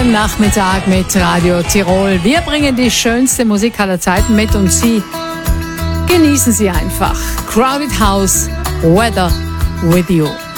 am Nachmittag mit Radio Tirol. Wir bringen die schönste Musik aller Zeiten mit und Sie genießen sie einfach. Crowded House, Weather with You.